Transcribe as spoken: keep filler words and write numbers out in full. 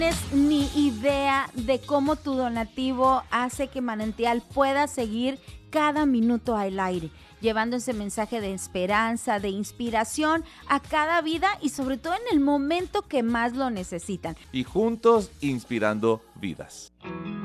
tienes ni idea de cómo tu donativo hace que Manantial pueda seguir cada minuto al aire, llevando ese mensaje de esperanza, de inspiración a cada vida y sobre todo en el momento que más lo necesitan. Y juntos inspirando vidas.